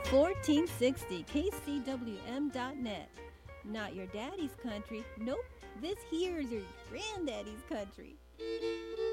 1460 KCWM.net. Not your daddy's country. Nope, this here's your granddaddy's country.